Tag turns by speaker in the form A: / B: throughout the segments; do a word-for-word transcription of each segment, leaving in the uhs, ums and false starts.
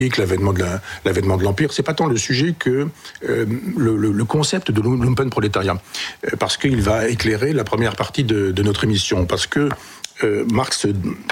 A: l'avènement de, la, l'avènement de l'Empire, c'est pas tant le sujet que euh, le, le, le concept de lumpenprolétariat, euh, parce qu'il va éclairer la première partie de, de notre émission, parce que euh, Marx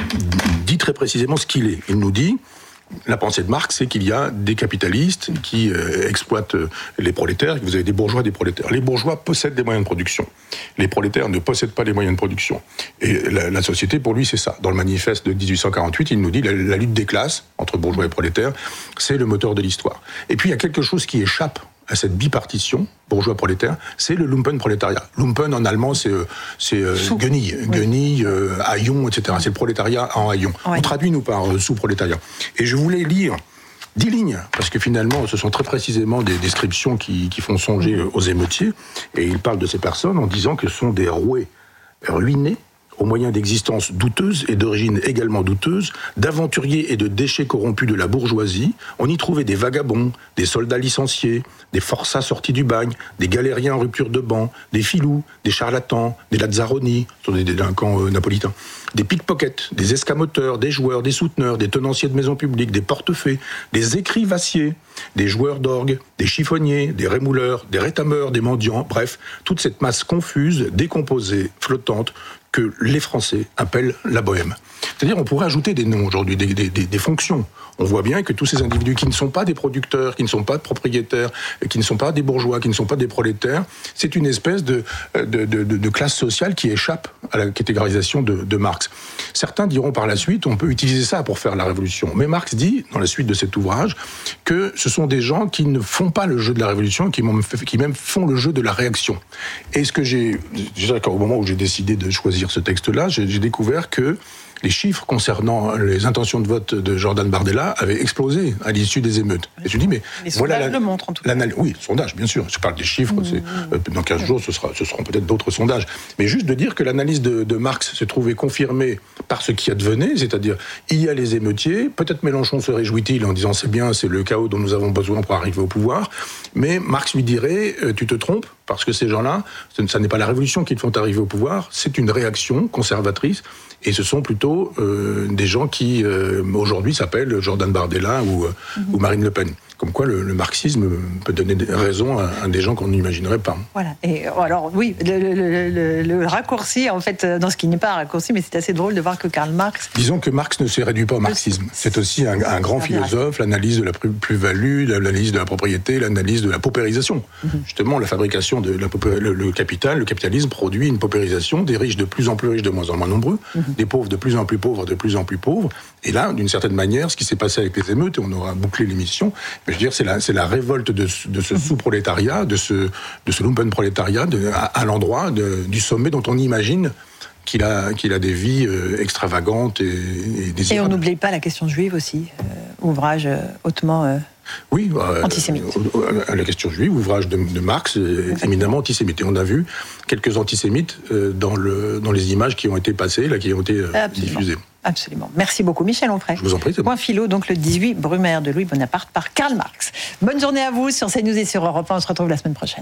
A: dit très précisément ce qu'il est. Il nous dit, la pensée de Marx, c'est qu'il y a des capitalistes qui euh, exploitent les prolétaires, et que vous avez des bourgeois, des prolétaires. Les bourgeois possèdent des moyens de production. Les prolétaires ne possèdent pas les moyens de production. Et la, la société, pour lui, c'est ça. Dans le manifeste de dix-huit cent quarante-huit, il nous dit la, la lutte des classes entre bourgeois et prolétaires, c'est le moteur de l'histoire. Et puis, il y a quelque chose qui échappe à cette bipartition bourgeois-prolétaire, c'est le Lumpenprolétariat. Lumpen, en allemand, c'est, c'est euh, guenille, oui. guenille, euh, haillon, et cetera. C'est le prolétariat en haillon. Oui. On traduit, nous, par euh, sous-prolétariat. Et je voulais lire dix lignes, parce que finalement, ce sont très précisément des descriptions qui, qui font songer aux émeutiers, et il parle de ces personnes en disant que ce sont des roués ruinés, aux moyens d'existence douteuses et d'origine également douteuse, d'aventuriers et de déchets corrompus de la bourgeoisie. On y trouvait des vagabonds, des soldats licenciés, des forçats sortis du bagne, des galériens en rupture de banc, des filous, des charlatans, des lazzaroni, ce sont des délinquants euh, napolitains, des pickpockets, des escamoteurs, des joueurs, des souteneurs, des tenanciers de maisons publiques, des portefaix, des écrivassiers, des joueurs d'orgue, des chiffonniers, des rémouleurs, des rétameurs, des mendiants, bref, toute cette masse confuse, décomposée, flottante, que les Français appellent la bohème. C'est-à-dire, on pourrait ajouter des noms aujourd'hui, des, des, des, des fonctions. On voit bien que tous ces individus qui ne sont pas des producteurs, qui ne sont pas de propriétaires, qui ne sont pas des bourgeois, qui ne sont pas des prolétaires, c'est une espèce de, de, de, de classe sociale qui échappe à la catégorisation de, de Marx. Certains diront par la suite, on peut utiliser ça pour faire la révolution. Mais Marx dit, dans la suite de cet ouvrage, que ce sont des gens qui ne font pas le jeu de la révolution, qui, qui même font le jeu de la réaction. Et ce que j'ai... Au moment où j'ai décidé de choisir ce texte-là, j'ai, j'ai découvert que les chiffres concernant les intentions de vote de Jordan Bardella avaient explosé à l'issue des émeutes. Et je me dis, mais
B: les
A: voilà
B: sondages
A: la,
B: le montrent en tout cas.
A: Oui, sondage, bien sûr. Je parle des chiffres. Mmh. C'est, euh, dans quinze jours, ce, sera, ce seront peut-être d'autres sondages. Mais juste de dire que l'analyse de, de Marx se trouvait confirmée par ce qui advenait, c'est-à-dire, il y a les émeutiers. Peut-être Mélenchon se réjouit-il en disant, c'est bien, c'est le chaos dont nous avons besoin pour arriver au pouvoir. Mais Marx lui dirait, euh, tu te trompes, parce que ces gens-là, ça n'est pas la révolution qui te font arriver au pouvoir, c'est une réaction conservatrice, et ce sont plutôt euh, des gens qui, euh, aujourd'hui, s'appellent Jordan Bardella ou, euh, mm-hmm. ou Marine Le Pen. Comme quoi, le, le marxisme peut donner raison à, à des gens qu'on n'imaginerait pas.
B: Voilà. Et alors, oui, le, le, le, le raccourci, en fait, dans ce qui n'est pas un raccourci, mais c'est assez drôle de voir que Karl Marx...
A: Disons que Marx ne se réduit pas au marxisme. C'est aussi un, un grand philosophe, l'analyse de la plus-value, l'analyse de la propriété, l'analyse de la paupérisation. Mm-hmm. Justement, la fabrication de la paupé... le, le capital, le capitalisme produit une paupérisation, des riches de plus en plus riches, de moins en moins nombreux, mm-hmm. des pauvres de plus en plus pauvres, de plus en plus pauvres. Et là, d'une certaine manière, ce qui s'est passé avec les émeutes, et on aura bouclé l'émission, je veux dire, c'est la, c'est la révolte de, de ce sous-prolétariat, de ce, de ce lumpenprolétariat, de, à, à l'endroit de, du sommet dont on imagine qu'il a, qu'il a des vies euh, extravagantes et, et désirables.
B: Et on n'oublie pas la question juive aussi, euh, ouvrage euh, hautement euh,
A: oui, euh,
B: antisémite.
A: Euh, la question juive, ouvrage de, de Marx, est éminemment antisémite. Et on a vu quelques antisémites euh, dans, le, dans les images qui ont été passées, là, qui ont été euh, diffusées.
B: Absolument. Merci beaucoup, Michel Onfray.
A: Je vous en prie.
B: Point philo, donc le dix-huit Brumaire de Louis Bonaparte par Karl Marx. Bonne journée à vous sur CNews et sur Europe un. On se retrouve la semaine prochaine.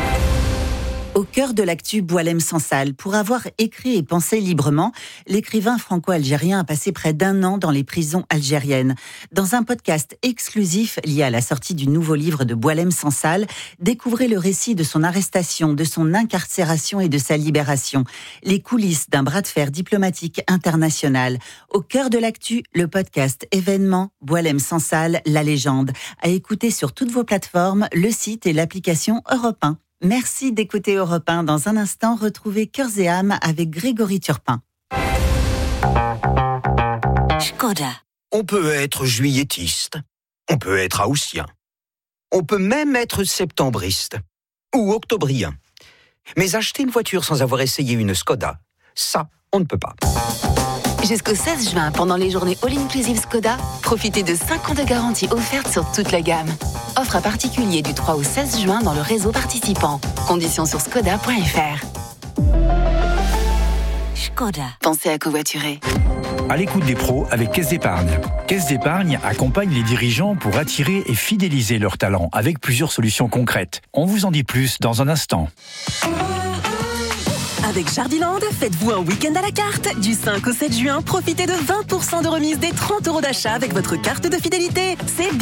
C: Au cœur de l'actu, Boualem Sansal. Pour avoir écrit et pensé librement, l'écrivain franco-algérien a passé près d'un an dans les prisons algériennes. Dans un podcast exclusif lié à la sortie du nouveau livre de Boualem Sansal, découvrez le récit de son arrestation, de son incarcération et de sa libération. Les coulisses d'un bras de fer diplomatique international. Au cœur de l'actu, le podcast événement Boualem Sansal, la légende. À écouter sur toutes vos plateformes, le site et l'application Europe un. Merci d'écouter Europe un. Dans un instant, retrouvez Cœurs et âmes avec Grégory Turpin.
D: Škoda. On peut être juilletiste, on peut être haussien, on peut même être septembriste ou octobrien. Mais acheter une voiture sans avoir essayé une Škoda, ça, on ne peut pas.
E: Jusqu'au seize juin, pendant les journées All-Inclusive Škoda, profitez de cinq ans de garantie offerte sur toute la gamme. Offre à particulier du trois au seize juin dans le réseau participant. Conditions sur škoda point f r.
D: Škoda.
E: Pensez à covoiturer.
F: À l'écoute des pros avec Caisse d'Épargne. Caisse d'Épargne accompagne les dirigeants pour attirer et fidéliser leurs talents avec plusieurs solutions concrètes. On vous en dit plus dans un instant.
G: Avec Jardiland, faites-vous un week-end à la carte. Du cinq au sept juin, profitez de vingt pour cent de remise des trente euros d'achat avec votre carte de fidélité. C'est bien.